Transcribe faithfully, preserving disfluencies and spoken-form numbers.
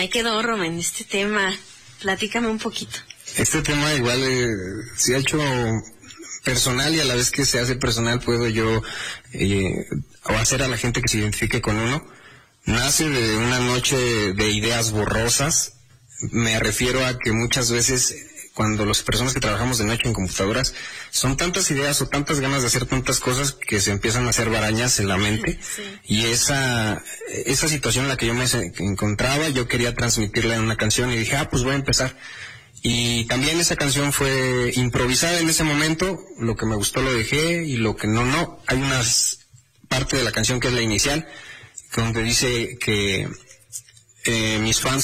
Ahí quedó, Romen, este tema. Platícame un poquito. Este tema igual eh, se ha hecho personal y a la vez que se hace personal puedo yo eh, o hacer a la gente que se identifique con uno. Nace de una noche de ideas borrosas. Me refiero a que muchas veces cuando las personas que trabajamos de noche en computadoras son tantas ideas o tantas ganas de hacer tantas cosas que se empiezan a hacer barañas en la mente. Sí. Y esa esa situación en la que yo me encontraba, yo quería transmitirla en una canción y dije, ah, pues voy a empezar. Y también esa canción fue improvisada en ese momento, lo que me gustó lo dejé y lo que no, no. Hay una parte de la canción que es la inicial, donde dice que eh, mis fans